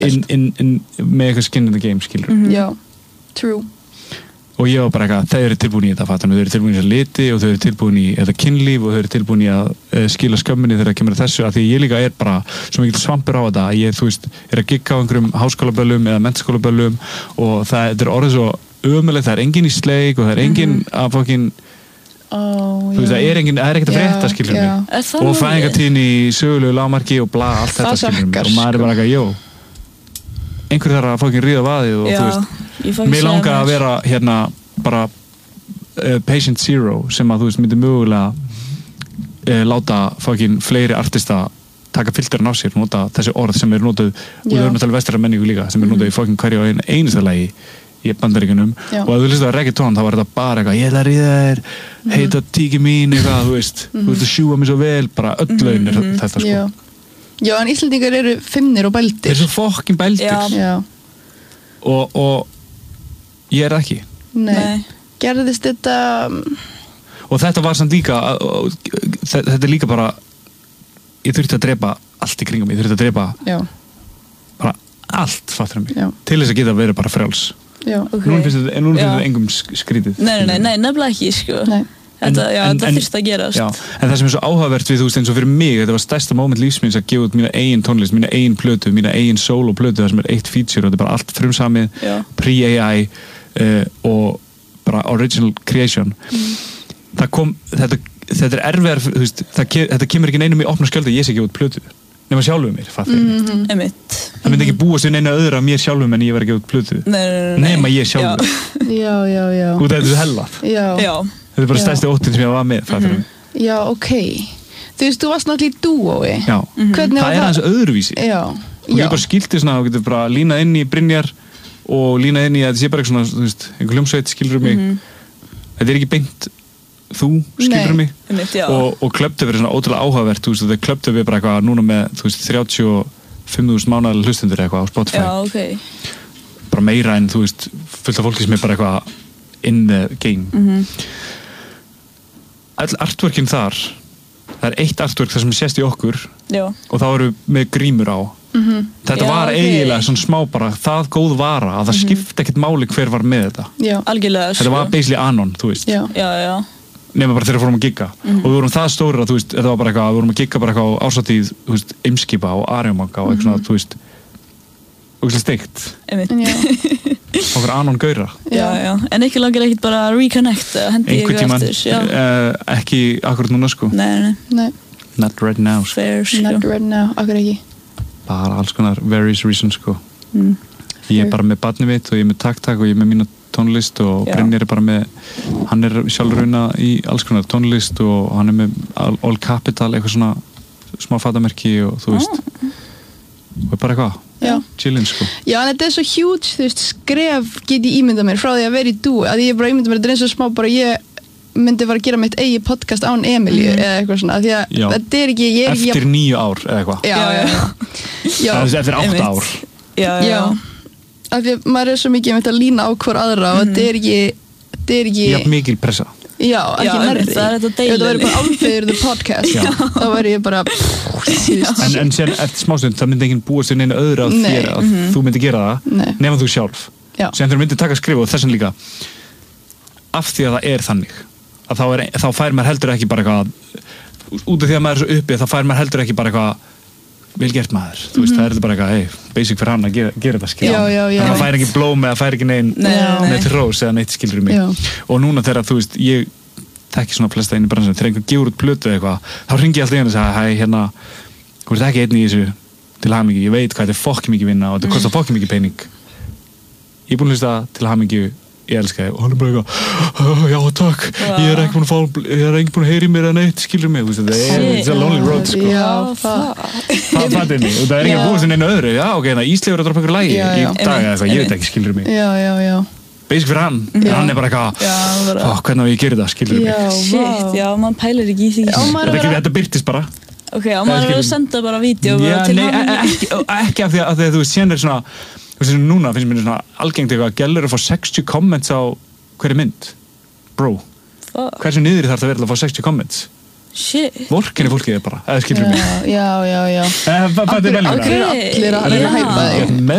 með eitthvað skin in the game, skilur. Já, true. Og ég var bara eitthvað, þau eru tilbúin í þetta fattan, þau eru tilbúin í þessa liti og þau eru tilbúin í þetta kynlíf og þau eru tilbúin í að skila skömminni þegar það kemur að þessu, af því ég líka er bara svo mikil svampur á þetta að ég, þú veist, er að gigga á einhverjum háskólaböllum eða menntaskólaböllum og þetta er orðið svo ömulegt, það er enginn í sleik og það er enginn að fokkin þú veist, það er ekkert að frétta, skilur mig og fæðingartíðin í sögulegu lágmarki og bla, allt þetta, skilur mig og maður er bara eitthvað, einhver þarf að fokkin ríða vaðið og þú veist, mér langar að vera hérna bara patient zero sem að þú veist myndi mögulega láta fokkin fleiri artista taka filterinn á sér, nota þessi orð sem er notað og við erum að tala vestræna menningu líka sem er notað í fokkin hverju og einasta lagi í Bandaríkjunum og að þú hlusta á reggaeton þá var þetta bara eitthvað, ég ætla að ríða þér heita tíki mín, eitthvað, þú veist þú veist að sjúa mig svo vel, bara öll laun er þetta sko. Já, en Íslendingar eru feimnir og bældir. Þeir eru svo fokkin bældir. Já. Og ég er ekki. Nei. Gerðist þetta... Og þetta var samt líka, þetta er líka bara, ég þurfti að drepa allt í kringum, ég þurfti að drepa bara allt, fattur mig, til þess að geta verið bara frjáls. Já. Núna finnst þetta engum skrítið. Nei, nefnilega ekki, sko. Nei. Þetta þyrst að gerast. Já, en það sem er svo áhugavert við, þú veist, eins og fyrir mig, þetta var stærsta moment lífsmins að gefa út mína eigin tónlist, mína eigin plötu, mína eigin solo-plötu, það sem er eitt feature og þetta er bara allt frumsamið, pre-AI og bara original creation. Það kom, þetta er erfiðar, þú veist, þetta kemur ekki neinum í opna skjöldu, ég sé ekki út plötu, nema sjálfum mér, fattur mig. Það myndi ekki búast við neina öðru af mér sjálfum en ég var ekki út plötu. Nema ég sjálfur. Já. Út af þetta er hellað. Já. Þetta er bara stærsti óttinn sem ég var með, fattur mig. Já, ok. Þú veist, þú varst náttúrulega í dúói. Já. Hvernig var það? Er aðeins öðruvísi. Já. Og ég bara skildi svona, þú getur bara línað inn í Brynjar og línað inn í að þetta sé bara eitthvað svona, þú veist, einhver hljómsveit skilur mig. Þetta er ekki beint þú skilur mig. Og Clubbdub er svona ótrúlega áhugavert, þú veist, þetta Clubbdub er bara eitthvað núna með, þú veist, 35.000 mánaðarlega hlustendur eitthvað á Spotify. Já, ok. Bara meira en, þú veist, fullt af fólki sem er bara eitthvað in the game. All artworkin þar, það er eitt artwork þar sem sést í okkur og þá eru með grímur á. Þetta var eiginlega svona smá bara það góð vara að það skipti ekkert máli hver var með þetta. Já, algjörlega. Þetta var basically anon, þú veist. Já. Nema bara þegar við fórum að gigga. Og við vorum það stórir að, þú veist, þetta var bara eitthvað, við vorum að gigga bara eitthvað á ásatíð, þú veist, Eimskipa og Arjónbanka og eitthvað svona, þú veist, og steikt. Okkur anon gauðra. Já. En ekki langar ekkert bara að reconnect hendi einhvern tímann, ekki akkurat núna sko. Nei. Not right now sko. Fair, not right now, akkur ekki. Bara alls konar various reasons sko. Ég er bara með barnið mitt og ég er með taktak og ég er með mína tónlist og Brynjar er bara með, hann er sjálfur í alls konar tónlist og hann er með All Capital, eitthvað svona smá fatamerki og þú veist og bara eitthvað chillin sko. Já, en þetta er svo huge, þú veist, skref get ég ímyndað mér frá því að vera í dúi, að ég bara ímyndað mér, þetta er eins og smá bara ég myndi bara að gera mitt eigi podcast án Emilíu eða eitthvað svona, því að þetta er ekki eftir 9 ár eða eitthvað eftir 8 ár já. Af því að maður er svo mikið með þetta að lína á hver aðra og þetta er ekki já, mikil pressa já, ekki nærri það er þetta deilin ef það væri bara Alfeður the podcast þá væri ég bara en sen eftir smástund það myndi enginn búast inn einu öðru af þér að þú myndi gera það nema þú sjálf sen þegar þú myndi taka skrifa og þessan líka af því að það er þannig að þá fær maður heldur ekki bara eitthvað út af því að maður er svo uppi þá fær maður heldur ekki bara eitthvað vel gert maður, þú veist, það er þetta bara eitthvað basic fyrir hann að gera þetta skilja þannig að það fær ekki blóm eða fær ekki neitt rós eða neitt skilur mig og núna þegar þú veist, ég þekki svona flesta inn í bransan, þegar einhver gefur út plötu eitthvað, þá ringi ég alltaf í hann og segja hæ, hérna, þú veist ekki einn í þessu til hamingju, ég veit hvað þetta er fokki mikið vinna og þetta kostar fokki mikið pening ég er búin að hlusta til hamingju ég elska þig og hann er bara eitthvað já takk, ég er ekki búin að heyra í mér eða neitt, skilur mig þetta er a lonely road sko það er mig, og það er ekki að búast inn einu öðru já ok, það Ísleifur að droppa ykkur lægi í dag eða eitthvað, ég veit ekki, skilur mig já basic fyrir hann er bara eitthvað hvernig á ég að gera það, skilur mig shit, já, mann pælir ekki í því þetta byrtist bara ok, og maður er að senda bara vídeo ekki af því að þú veist, síðan er svona núna finnst mér svona algengt eitthvað að gælur að fá 60 comments á hverju mynd bro, hversu niður þarf það verið að fá 60 comments Shit. Vorkenni fólkið bara, eða skilur mig. Já. Það er vel allir að reyna að hæpa þig.